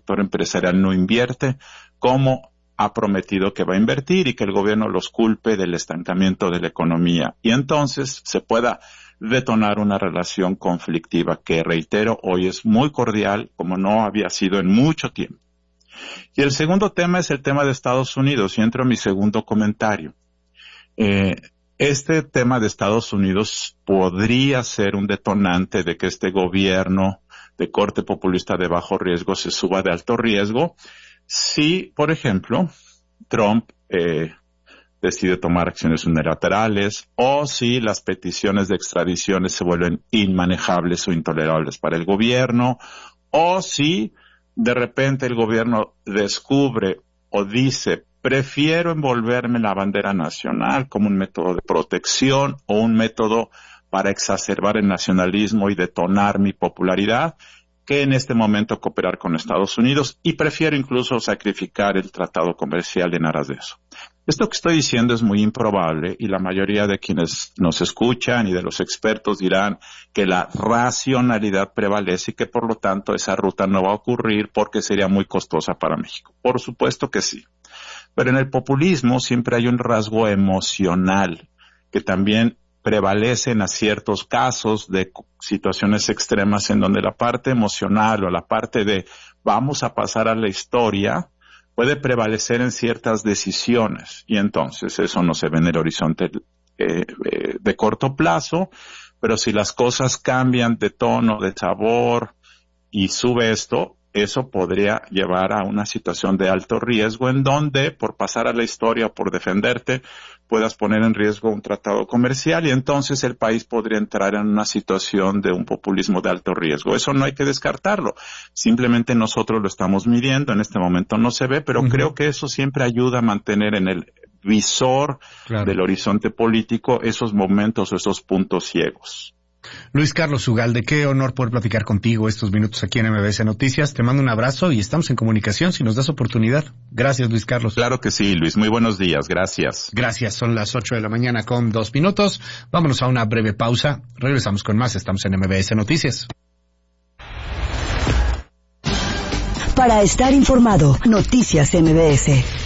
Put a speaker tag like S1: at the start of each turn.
S1: sector empresarial no invierte, cómo ha prometido que va a invertir y que el gobierno los culpe del estancamiento de la economía. Y entonces se pueda detonar una relación conflictiva que, reitero, hoy es muy cordial como no había sido en mucho tiempo. Y el segundo tema es el tema de Estados Unidos, y entro a mi segundo comentario. Este tema de Estados Unidos podría ser un detonante de que este gobierno de corte populista de bajo riesgo se suba de alto riesgo si, por ejemplo, Trump decide tomar acciones unilaterales, o si las peticiones de extradiciones se vuelven inmanejables o intolerables para el gobierno, o si de repente el gobierno descubre o dice: prefiero envolverme en la bandera nacional como un método de protección o un método para exacerbar el nacionalismo y detonar mi popularidad, que en este momento cooperar con Estados Unidos, y prefiero incluso sacrificar el tratado comercial en aras de eso. Esto que estoy diciendo es muy improbable, y la mayoría de quienes nos escuchan y de los expertos dirán que la racionalidad prevalece y que por lo tanto esa ruta no va a ocurrir porque sería muy costosa para México. Por supuesto que sí. Pero en el populismo siempre hay un rasgo emocional que también prevalece en ciertos casos de situaciones extremas en donde la parte emocional o la parte de vamos a pasar a la historia puede prevalecer en ciertas decisiones, y entonces eso no se ve en el horizonte de corto plazo, pero si las cosas cambian de tono, de sabor y sube esto, eso podría llevar a una situación de alto riesgo en donde, por pasar a la historia o por defenderte, puedas poner en riesgo un tratado comercial, y entonces el país podría entrar en una situación de un populismo de alto riesgo. Eso no hay que descartarlo. Simplemente nosotros lo estamos midiendo. En este momento no se ve, pero creo que eso siempre ayuda a mantener en el visor del horizonte político esos momentos o esos puntos ciegos.
S2: Luis Carlos Ugalde, qué honor poder platicar contigo estos minutos aquí en MBS Noticias. Te mando un abrazo y estamos en comunicación si nos das oportunidad. Gracias, Luis Carlos.
S1: Claro que sí, Luis. Muy buenos días. Gracias.
S2: Gracias. Son las 8 de la mañana con 2 minutos. Vámonos a una breve pausa. Regresamos con más. Estamos en MBS Noticias.
S3: Para estar informado, Noticias MBS.